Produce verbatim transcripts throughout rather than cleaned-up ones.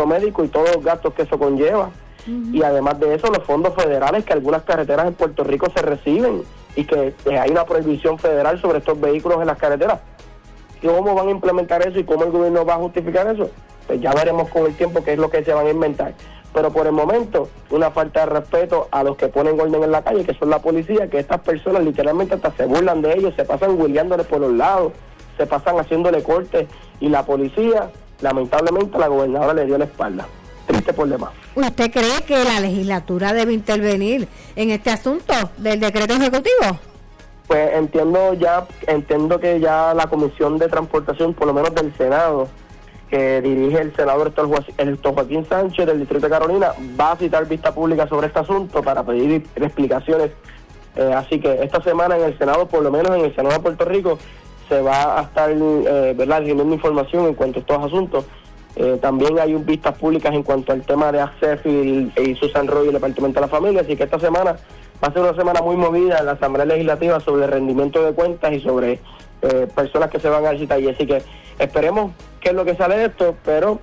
seguro médico y todos los gastos que eso conlleva. Uh-huh. Y además de eso, los fondos federales que algunas carreteras en Puerto Rico se reciben y que eh, hay una prohibición federal sobre estos vehículos en las carreteras. ¿Cómo van a implementar eso y cómo el gobierno va a justificar eso? Pues ya veremos con el tiempo qué es lo que se van a inventar. Pero por el momento, una falta de respeto a los que ponen orden en la calle, que son la policía, que estas personas literalmente hasta se burlan de ellos, se pasan huileándoles por los lados, se pasan haciéndole cortes, y la policía, lamentablemente, la gobernadora le dio la espalda. Triste por demás. ¿Usted cree que la legislatura debe intervenir en este asunto del decreto ejecutivo? Pues entiendo ya, entiendo que ya la Comisión de Transportación, por lo menos del Senado, que dirige el senador Héctor Joaquín Sánchez del Distrito de Carolina, va a citar vista pública sobre este asunto para pedir explicaciones. Eh, así que esta semana en el Senado, por lo menos en el Senado de Puerto Rico, se va a estar eh, ¿verdad? recibiendo información en cuanto a estos asuntos. Eh, también hay un vistas públicas en cuanto al tema de A C E F y, y Susan Roy y el Departamento de la Familia, así que esta semana va a ser una semana muy movida en la Asamblea Legislativa sobre el rendimiento de cuentas y sobre eh, personas que se van a visitar allí, así que esperemos qué es lo que sale de esto, pero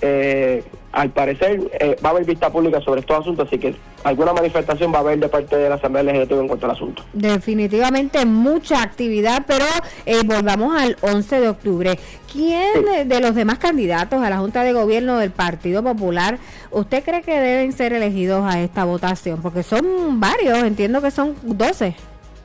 eh, al parecer eh, va a haber vista pública sobre estos asuntos, así que alguna manifestación va a haber de parte de la Asamblea Legislativa en cuanto al asunto. Definitivamente mucha actividad, pero eh, volvamos al once de octubre. ¿Quién sí. de los demás candidatos a la Junta de Gobierno del Partido Popular usted cree que deben ser elegidos a esta votación? Porque son varios, entiendo que son doce.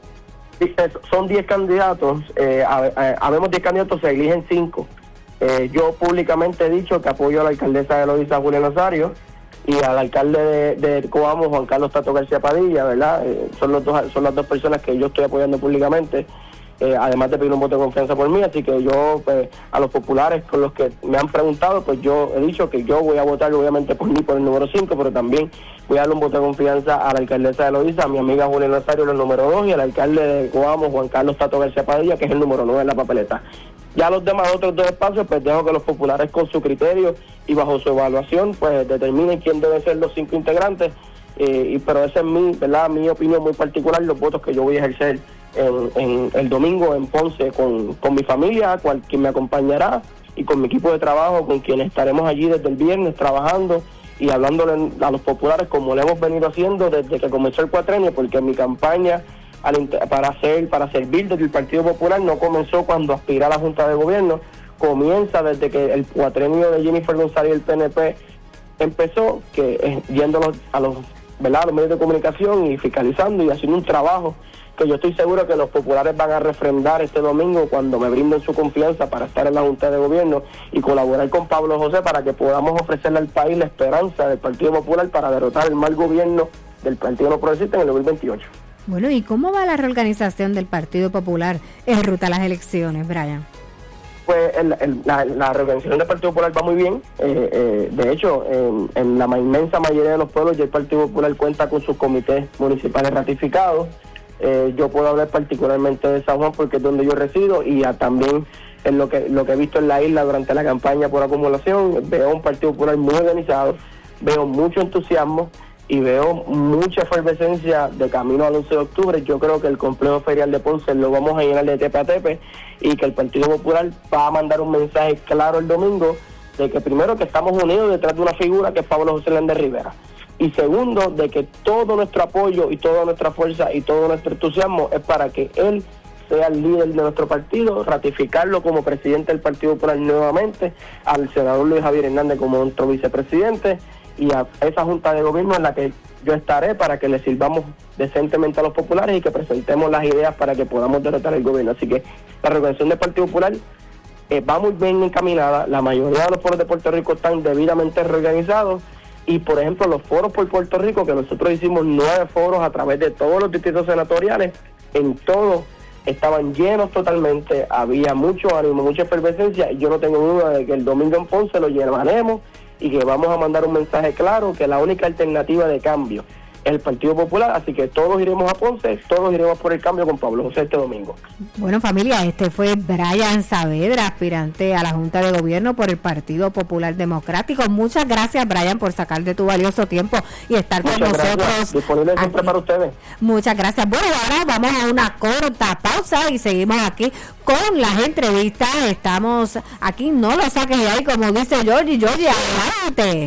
Sí, son diez candidatos, eh, habemos diez candidatos, se eligen cinco. Eh, yo públicamente he dicho que apoyo a la alcaldesa de Loíza, Julia Nazario, y al alcalde de, de Coamo, Juan Carlos Tato García Padilla, ¿verdad? Eh, son, los dos, son las dos personas que yo estoy apoyando públicamente, eh, además de pedir un voto de confianza por mí, así que yo, pues, a los populares con los que me han preguntado, pues yo he dicho que yo voy a votar obviamente por mí, por el número cinco, pero también voy a darle un voto de confianza a la alcaldesa de Loíza, a mi amiga Julia Nazario, el número dos, y al alcalde de Coamo, Juan Carlos Tato García Padilla, que es el número nueve en la papeleta. Ya los demás otros dos espacios, pues dejo que los populares con su criterio y bajo su evaluación, pues determinen quién deben ser los cinco integrantes, eh, y pero esa es mi, ¿verdad? mi opinión muy particular, los votos que yo voy a ejercer en, en el domingo en Ponce con, con mi familia, cual, quien me acompañará, y con mi equipo de trabajo, con quienes estaremos allí desde el viernes trabajando y hablándole a los populares como lo hemos venido haciendo desde que comenzó el cuatrenio, porque mi campaña para hacer, para servir desde el Partido Popular no comenzó cuando aspiré a la Junta de Gobierno, comienza desde que el cuatrenio de Jennifer González y el P N P empezó, que eh, yendo a los, a los, ¿verdad? a los medios de comunicación y fiscalizando y haciendo un trabajo que yo estoy seguro que los populares van a refrendar este domingo cuando me brinden su confianza para estar en la Junta de Gobierno y colaborar con Pablo José para que podamos ofrecerle al país la esperanza del Partido Popular para derrotar el mal gobierno del Partido No Progresista en el dos mil veintiocho. Bueno, ¿y cómo va la reorganización del Partido Popular en ruta a las elecciones, Brian? Pues el, el, la, la reorganización del Partido Popular va muy bien. Eh, eh, de hecho, en, en la inmensa mayoría de los pueblos ya el Partido Popular cuenta con sus comités municipales ratificados. Eh, yo puedo hablar particularmente de San Juan porque es donde yo resido, y a, también en lo que lo que he visto en la isla durante la campaña por acumulación, veo un Partido Popular muy organizado, veo mucho entusiasmo y veo mucha efervescencia de camino al once de octubre. Yo creo que el complejo ferial de Ponce lo vamos a llenar de tepe a tepe, y que el Partido Popular va a mandar un mensaje claro el domingo de que primero que estamos unidos detrás de una figura que es Pablo José Hernández Rivera, y segundo de que todo nuestro apoyo y toda nuestra fuerza y todo nuestro entusiasmo es para que él sea el líder de nuestro partido, ratificarlo como presidente del Partido Popular nuevamente, al senador Luis Javier Hernández como nuestro vicepresidente, y a esa Junta de Gobierno en la que yo estaré para que le sirvamos decentemente a los populares y que presentemos las ideas para que podamos derrotar el gobierno. Así que la reorganización del Partido Popular eh, va muy bien encaminada. La mayoría de los foros de Puerto Rico están debidamente reorganizados, y por ejemplo los foros por Puerto Rico, que nosotros hicimos nueve foros a través de todos los distritos senatoriales, en todos estaban llenos totalmente, había mucho ánimo, mucha efervescencia, y yo no tengo duda de que el domingo en Ponce lo llenaremos y que vamos a mandar un mensaje claro que la única alternativa de cambio es el Partido Popular, así que todos iremos a Ponce, todos iremos por el cambio con Pablo José este domingo. Bueno, familia, este fue Brian Saavedra, aspirante a la Junta de Gobierno por el Partido Popular Democrático. Muchas gracias, Brian, por sacar de tu valioso tiempo y estar con Muchas nosotros. Gracias. Disponible siempre para ustedes. Muchas gracias. Bueno, ahora vamos a una corta pausa y seguimos aquí con las entrevistas. Estamos aquí, no lo saques de ahí, como dice Georgie. Georgie, adelante.